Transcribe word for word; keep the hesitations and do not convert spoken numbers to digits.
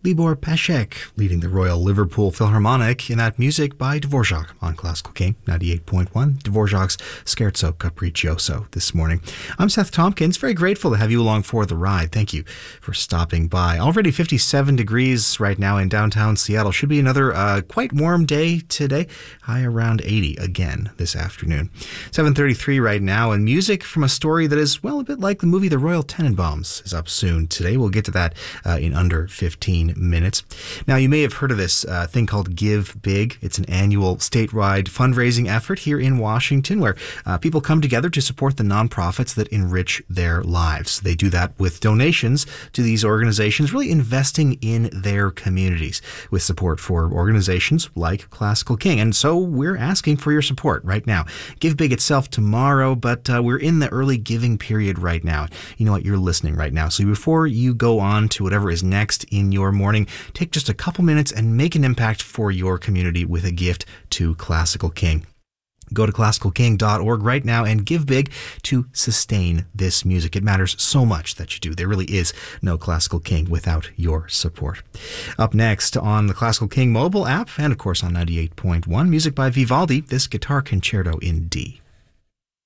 Libor Paschek leading the Royal Liverpool Philharmonic in that music by Dvorak on Classical King ninety-eight point one, Dvorak's Scherzo Capriccioso this morning. I'm Seth Tompkins, very grateful to have you along for the ride. Thank you for stopping by. Already fifty-seven degrees right now in downtown Seattle. Should be another uh, quite warm day today, high around eighty again this afternoon. seven thirty-three right now, and music from a story that is, well, a bit like the movie The Royal Tenenbaums is up soon today. We'll get to that uh, in under fifteen minutes. Now, you may have heard of this uh, thing called Give Big. It's an annual statewide fundraising effort here in Washington where uh, people come together to support the nonprofits that enrich their lives. They do that with donations to these organizations, really investing in their communities with support for organizations like Classical King. And so we're asking for your support right now. Give Big itself tomorrow, but uh, we're in the early giving period right now. You know what? You're listening right now. So before you go on to whatever is next in your morning, take just a couple minutes and make an impact for your community with a gift to Classical King. Go to classical king dot org right now and give big to sustain this music. It matters so much that you do. There really is no Classical King without your support. Up next on the Classical King mobile app and, of course, on ninety-eight point one, music by Vivaldi, this guitar concerto in D.